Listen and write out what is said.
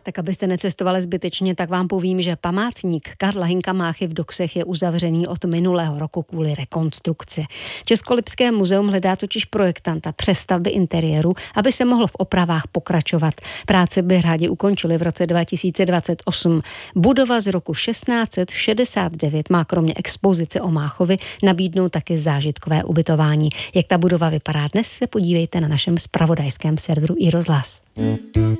Tak abyste necestovali zbytečně, tak vám povím, že památník Karla Hynka Máchy v Doksech je uzavřený od minulého roku kvůli rekonstrukci. Českolipské muzeum hledá totiž projektanta přestavby interiéru, aby se mohlo v opravách pokračovat. Práce by rádi ukončili v roce 2028. Budova z roku 1669 má kromě expozice o Máchovi nabídnout taky zážitkové ubytování. Jak ta budova vypadá dnes, se podívejte na našem zpravodajském serveru iRozhlas.